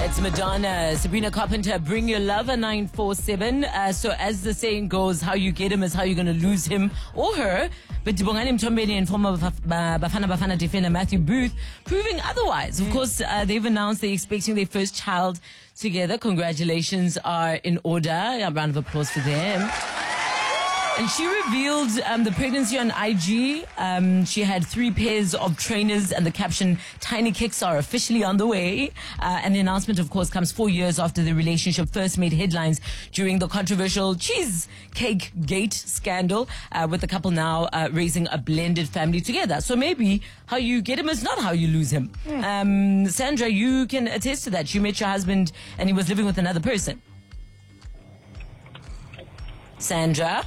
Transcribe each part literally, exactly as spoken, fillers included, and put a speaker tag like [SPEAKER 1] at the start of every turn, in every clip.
[SPEAKER 1] It's Madonna, Sabrina Carpenter, Bring Your Love at nine four seven. Uh, so as the saying goes, how you get him is how you're going to lose him or her. But Dibongani Mtombeni and former Bafana Bafana defender Matthew Booth proving otherwise. Of course, uh, they've announced they're expecting their first child together. Congratulations are in order. A round of applause for them. And she revealed um, the pregnancy on I G. Um, she had three pairs of trainers and the caption, Tiny Kicks are officially on the way. Uh, and the announcement, of course, comes four years after the relationship first made headlines during the controversial Cheesecake Gate scandal, uh, with the couple now uh, raising a blended family together. So maybe how you get him is not how you lose him. Yeah. Um, Sandra, you can attest to that. You met your husband and he was living with another person. Sandra?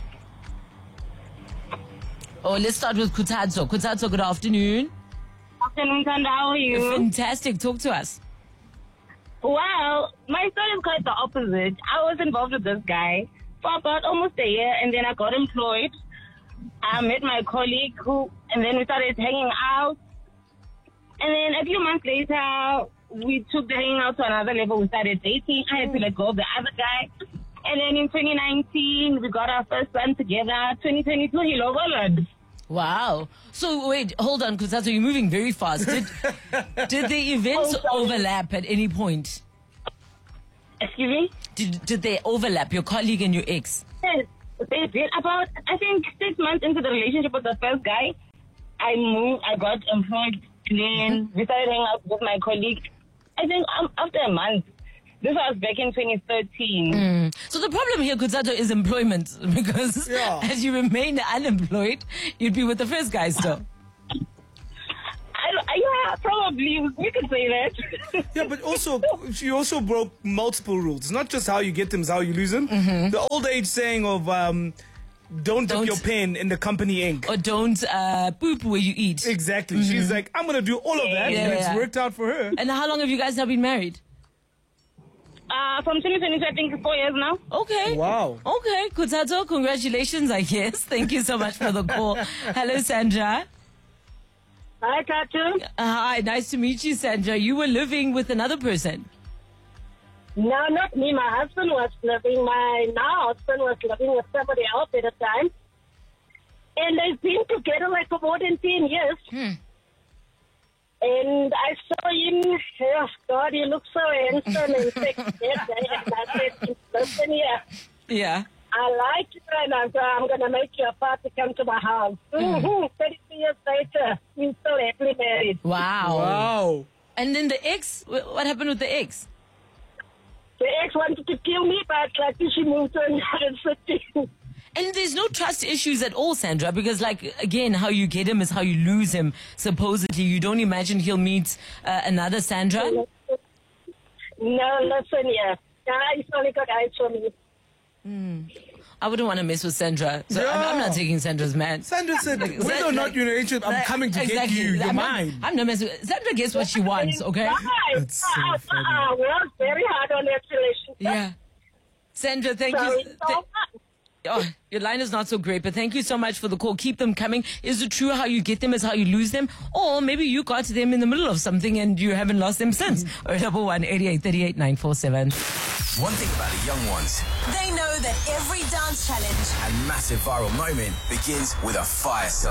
[SPEAKER 1] Oh, let's start with Kutadzo. Kutadzo, good afternoon.
[SPEAKER 2] Afternoon, Kanda. How are you?
[SPEAKER 1] Fantastic. Talk to us.
[SPEAKER 2] Well, my story is quite the opposite. I was involved with this guy for about almost a year, and then I got employed. I met my colleague, who, and then we started hanging out. And then a few months later, we took the hanging out to another level. We started dating. I had to let go of the other guy. And then in twenty nineteen, we got our first son together. twenty twenty-two, he lowered.
[SPEAKER 1] Wow. So wait, hold on, Kutazo, you're moving very fast. Did, did the events oh, overlap at any point?
[SPEAKER 2] Excuse me?
[SPEAKER 1] Did, did they overlap, your colleague and your ex?
[SPEAKER 2] Yes, they did. About, I think, six months into the relationship with the first guy, I moved, I got employed. And then we started hanging out with my colleague. I think um, after a month. This was back in twenty thirteen.
[SPEAKER 1] Mm. So the problem here, Kutsato, is employment. Because
[SPEAKER 3] yeah.
[SPEAKER 1] as you remain unemployed, you'd be with the first guy still.
[SPEAKER 2] I, yeah, probably. We could say that.
[SPEAKER 3] Yeah, but also, you also broke multiple rules. It's not just how you get them, it's how you lose them.
[SPEAKER 1] Mm-hmm.
[SPEAKER 3] The old age saying of... Um, Don't, don't dip your pen in the company ink.
[SPEAKER 1] Or don't uh, poop where you eat.
[SPEAKER 3] Exactly.
[SPEAKER 1] Mm-hmm.
[SPEAKER 3] She's like, I'm going to do all of that.
[SPEAKER 1] Yeah,
[SPEAKER 3] and
[SPEAKER 1] yeah.
[SPEAKER 3] It's worked out for her.
[SPEAKER 1] And how long have you guys now been married?
[SPEAKER 2] Uh, from twenty twenty, I think it's four years now.
[SPEAKER 1] Okay.
[SPEAKER 3] Wow.
[SPEAKER 1] Okay. Kutato, congratulations, I guess. Thank you so much for the call. Hello, Sandra.
[SPEAKER 2] Hi, Tatu.
[SPEAKER 1] Uh, hi, nice to meet you, Sandra. You were living with another person.
[SPEAKER 4] No, not me. My husband was living, my now husband was living with somebody else at the time. And they've been together like for more than ten years.
[SPEAKER 1] Hmm.
[SPEAKER 4] And I saw him, oh God, he looked so handsome and sexy. And I said, listen here.
[SPEAKER 1] Yeah.
[SPEAKER 4] I like you and I'm, I'm going to make you a part to come to my house. Mm-hmm.
[SPEAKER 1] Mm.
[SPEAKER 4] thirty-three years later, we're still happily married.
[SPEAKER 1] Wow.
[SPEAKER 3] Wow.
[SPEAKER 1] And then the ex, what happened with the ex?
[SPEAKER 4] The ex wanted to kill me, but like she moved to another city.
[SPEAKER 1] And there's no trust issues at all, Sandra, because, like, again, how you get him is how you lose him, supposedly. You don't imagine he'll meet uh, another Sandra?
[SPEAKER 4] No, listen, yeah. Yeah, he's only got eyes for me.
[SPEAKER 1] Mm. I wouldn't want to mess with Sandra. So
[SPEAKER 3] Yeah.
[SPEAKER 1] I'm, I'm not taking Sandra's man.
[SPEAKER 3] Sandra said,
[SPEAKER 1] Like,
[SPEAKER 3] whether
[SPEAKER 1] Sa-
[SPEAKER 3] or not
[SPEAKER 1] like-
[SPEAKER 3] you're in a relationship, I'm
[SPEAKER 1] like,
[SPEAKER 3] coming to
[SPEAKER 1] exactly.
[SPEAKER 3] get you. You're
[SPEAKER 1] I'm not,
[SPEAKER 3] mine.
[SPEAKER 1] I'm not messing with Sandra gets what she wants, okay?
[SPEAKER 4] Right.
[SPEAKER 3] That's so
[SPEAKER 4] uh,
[SPEAKER 3] funny.
[SPEAKER 4] uh, worked very hard on that relationship.
[SPEAKER 1] Yeah. Sandra, thank
[SPEAKER 4] So
[SPEAKER 1] you.
[SPEAKER 4] it's
[SPEAKER 1] Th-
[SPEAKER 4] all fun.
[SPEAKER 1] Oh, your line is not so great, but thank you so much for the call. Keep them coming. Is it true how you get them is how you lose them? Or maybe you got them in the middle of something and you haven't lost them since. oh double one, eighty-eight, thirty-eight, nine four seven.
[SPEAKER 5] One thing about the young ones
[SPEAKER 6] They know that every dance challenge
[SPEAKER 5] and massive viral moment begins with a fire song.